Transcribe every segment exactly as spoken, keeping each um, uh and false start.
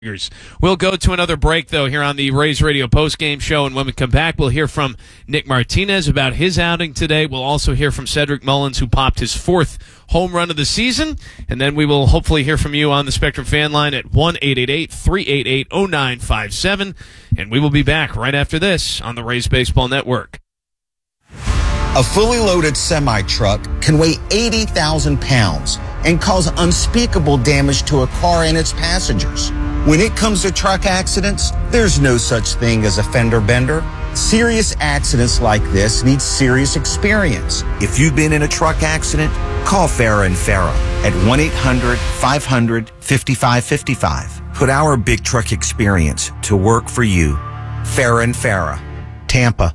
We'll go to another break, though, here on the Rays Radio postgame show, and when we come back, we'll hear from Nick Martinez about his outing today. We'll also hear from Cedric Mullins, who popped his fourth home run of the season, and then we will hopefully hear from you on the Spectrum fan line at one eight eight eight, three eight eight, oh nine five seven, and we will be back right after this on the Rays Baseball Network. A fully loaded semi-truck can weigh eighty thousand pounds and cause unspeakable damage to a car and its passengers. When it comes to truck accidents, there's no such thing as a fender bender. Serious accidents like this need serious experience. If you've been in a truck accident, call Farah and Farah at one eight hundred, five hundred, five five five five. Put our big truck experience to work for you. Farah and Farah, Tampa.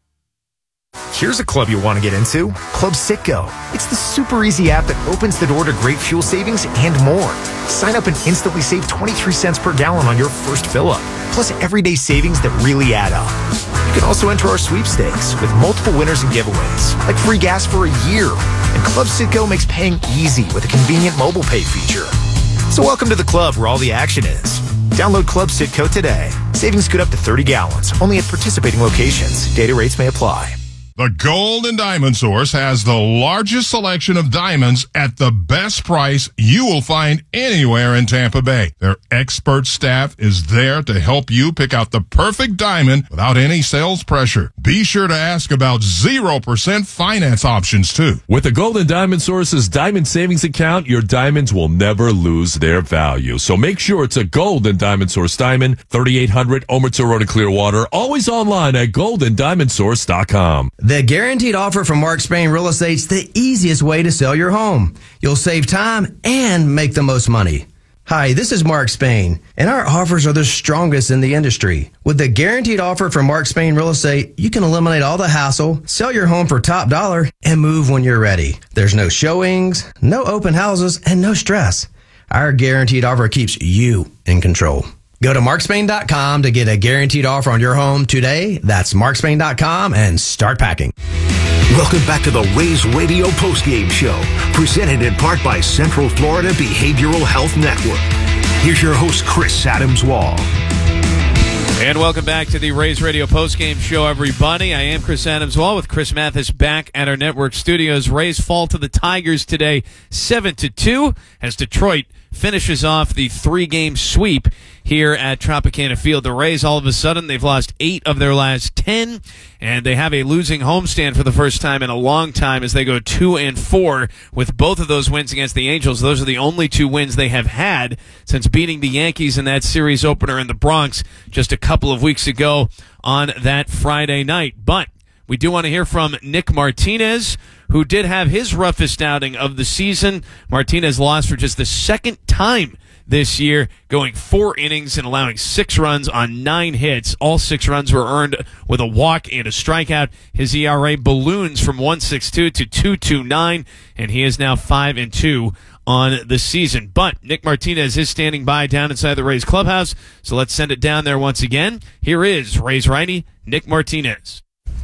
Here's a club you'll want to get into, Club Citgo. It's the super easy app that opens the door to great fuel savings and more. Sign up and instantly save twenty-three cents per gallon on your first fill-up, plus everyday savings that really add up. You can also enter our sweepstakes with multiple winners and giveaways, like free gas for a year. And Club Citgo makes paying easy with a convenient mobile pay feature. So welcome to the club where all the action is. Download Club Citgo today. Savings good up to thirty gallons, only at participating locations. Data rates may apply. The Gold and Diamond Source has the largest selection of diamonds at the best price you will find anywhere in Tampa Bay. Their expert staff is there to help you pick out the perfect diamond without any sales pressure. Be sure to ask about zero percent finance options, too. With the Gold and Diamond Source's Diamond Savings Account, your diamonds will never lose their value. So make sure it's a Gold and Diamond Source diamond, thirty-eight hundred Omerta Road in Clearwater, always online at gold and diamond source dot com. The guaranteed offer from Mark Spain Real Estate's the easiest way to sell your home. You'll save time and make the most money. Hi, this is Mark Spain, and our offers are the strongest in the industry. With the guaranteed offer from Mark Spain Real Estate, you can eliminate all the hassle, sell your home for top dollar, and move when you're ready. There's no showings, no open houses, and no stress. Our guaranteed offer keeps you in control. Go to mark spain dot com to get a guaranteed offer on your home today. That's mark spain dot com and start packing. Welcome back to the Rays Radio postgame show, presented in part by Central Florida Behavioral Health Network. Here's your host, Chris Adams-Wall. And welcome back to the Rays Radio postgame show, everybody. I am Chris Adams-Wall with Chris Mathis back at our network studios. Rays fall to the Tigers today, seven to two, as Detroit finishes off the three-game sweep here at Tropicana Field. The Rays, all of a sudden, they've lost eight of their last ten, and they have a losing homestand for the first time in a long time as they go two and four with both of those wins against the Angels. Those are the only two wins they have had since beating the Yankees in that series opener in the Bronx just a couple of weeks ago on that Friday night. But we do want to hear from Nick Martinez, who did have his roughest outing of the season. Martinez lost for just the second time this year, going four innings and allowing six runs on nine hits. All six runs were earned with a walk and a strikeout. His E R A balloons from one point six two to two point two nine, and he is now five and two on the season. But Nick Martinez is standing by down inside the Rays clubhouse, so let's send it down there once again. Here is Rays righty Nick Martinez.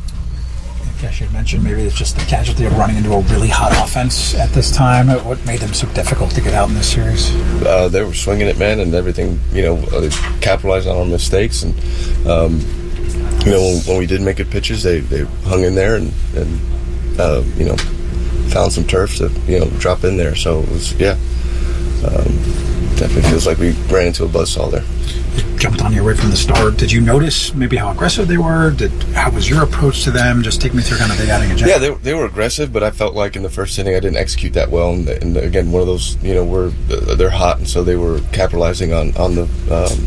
I should mention maybe it's just the casualty of running into a really hot offense at this time. What made them so difficult to get out in this series? Uh, they were swinging it, man, and everything, you know, uh, capitalized on our mistakes. And, um, you know, when, when we did make good pitches, they, they hung in there and, and uh, you know, found some turf to, you know, drop in there. So it was, yeah, um, definitely feels like we ran into a buzzsaw there. Jumped on you right from the start. Did you notice maybe how aggressive they were? Did how was your approach to them? Just take me through kind of the outing in general. Yeah, they, they were aggressive, but I felt like in the first inning I didn't execute that well. And, and again, one of those, you know, we're they're hot, and so they were capitalizing on on the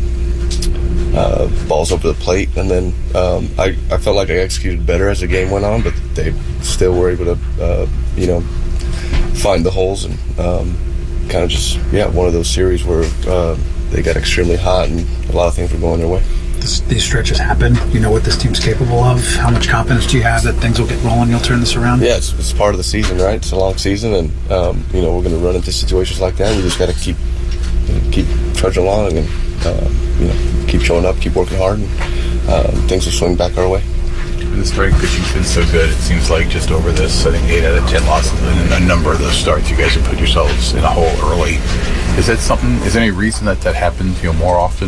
um, uh, balls over the plate. And then um, I I felt like I executed better as the game went on, but they still were able to uh, you know find the holes and um, kind of just yeah one of those series where. Uh, They got extremely hot, and a lot of things were going their way. This, these stretches happen. You know what this team's capable of. How much confidence do you have that things will get rolling? You'll turn this around. Yeah, it's, it's part of the season, right? It's a long season, and um, you know we're going to run into situations like that. We just got to keep you know, keep trudging along, and uh, you know keep showing up, keep working hard, and uh, things will swing back our way. The starting pitching's been so good. It seems like just over this, I think eight out of ten losses, and in a number of those starts, you guys have put yourselves in a hole early. Is that something? Is there any reason that that happens, you know, more often